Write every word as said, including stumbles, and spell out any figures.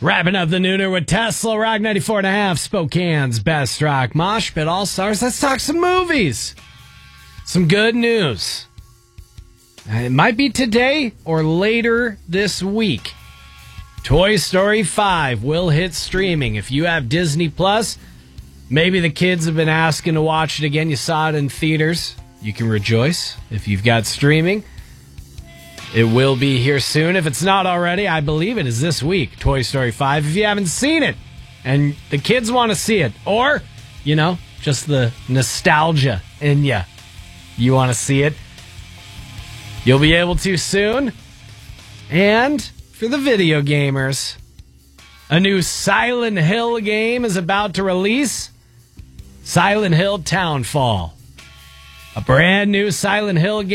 Wrapping up the nooner with Tesla Rock ninety-four and a half, Spokane's best rock mosh pit all stars. Let's talk some movies. Some good news. It might be today or later this week. Toy Story five will hit streaming. If you have Disney Plus, maybe the kids have been asking to watch it again. You saw it in theaters. You can rejoice if you've got streaming. It will be here soon. If it's not already, I believe it is this week, Toy Story five. If you haven't seen it and the kids want to see it, or, you know, just the nostalgia in ya, you want to see it, you'll be able to soon. And for the video gamers, a new Silent Hill game is about to release. Silent Hill Townfall. A brand new Silent Hill game.